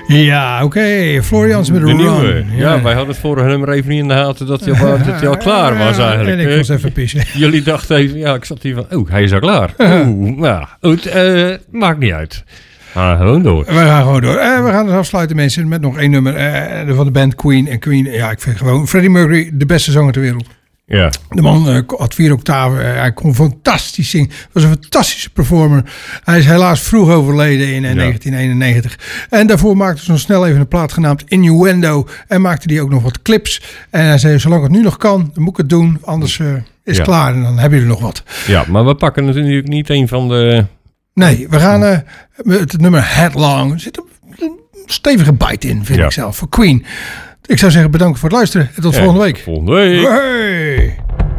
Ja, oké. Florians met de Run. nieuwe. Ja, wij hadden het vorige nummer even niet in de gaten dat hij al klaar was eigenlijk. En ik was even pissen. Jullie dachten even, ja, ik zat hier van, hij is al klaar. Ja, goed, maakt niet uit. We gaan gewoon door. We gaan gewoon door. We gaan dus afsluiten, mensen, met nog één nummer van de band Queen. En Queen, ja, ik vind gewoon Freddie Mercury de beste zanger ter wereld. Ja. De man had 4 octaven. Hij kon fantastisch zingen. Was een fantastische performer. Hij is helaas vroeg overleden in 1991. En daarvoor maakte ze nog snel even een plaat genaamd Innuendo. En maakte die ook nog wat clips. En hij zei, zolang het nu nog kan, dan moet ik het doen. Anders is het klaar en dan hebben jullie nog wat. Ja, maar we pakken natuurlijk niet een van de... Nee, we gaan het nummer Headlong. Er zit een stevige bite in, vind ik zelf, voor Queen. Ik zou zeggen bedankt voor het luisteren en tot volgende week. Volgende week. Hey.